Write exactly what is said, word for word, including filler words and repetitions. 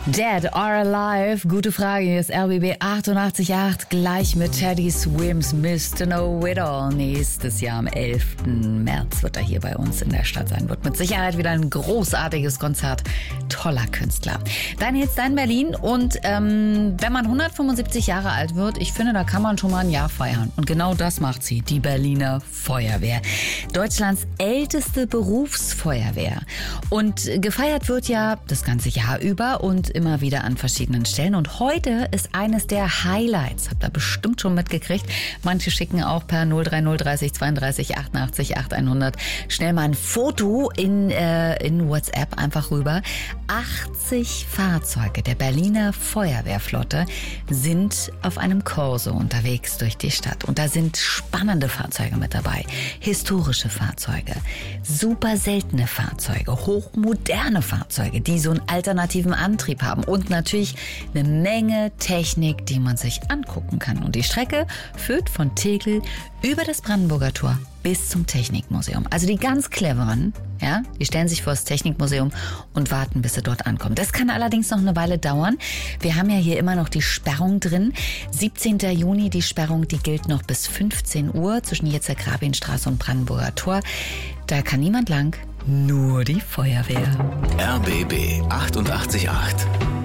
Dead or Alive? Gute Frage. Hier ist R B B achtundachtzig Komma acht. Gleich mit Teddy Swims, Mister Know It All. Nächstes Jahr am elften März wird er hier bei uns in der Stadt sein. Wird mit Sicherheit wieder ein großartiges Konzert. Toller Künstler. Dein Hits, dein Berlin. Und ähm, wenn man hundertfünfundsiebzig Jahre alt wird, ich finde, da kann man schon mal ein Jahr feiern. Und genau das macht sie, die Berliner Feuerwehr. Deutschlands älteste Berufsfeuerwehr. Und gefeiert wird ja das ganze Jahr über und immer wieder an verschiedenen Stellen. Und heute ist eines der Highlights. Habt ihr bestimmt schon mitgekriegt. Manche schicken auch per null drei null dreißig zweiunddreißig achtundachtzig achthundert schnell mal ein Foto in, äh, in WhatsApp einfach rüber. achtzig Fahrzeuge der Berliner Feuerwehrflotte sind auf einem Corso unterwegs durch die Stadt. Und da sind spannende Fahrzeuge mit dabei. Historische Fahrzeuge, super seltene Fahrzeuge, hochmoderne Fahrzeuge, die so einen alternativen Antrieb haben und natürlich eine Menge Technik, die man sich angucken kann. Und die Strecke führt von Tegel über das Brandenburger Tor bis zum Technikmuseum. Also die ganz Cleveren, ja, die stellen sich vor das Technikmuseum und warten, bis sie dort ankommen. Das kann allerdings noch eine Weile dauern. Wir haben ja hier immer noch die Sperrung drin. siebzehnten Juni, die Sperrung, die gilt noch bis fünfzehn Uhr zwischen Jetzer-Grabin-Straße und Brandenburger Tor. Da kann niemand lang, nur die Feuerwehr. R B B achtundachtzig Komma acht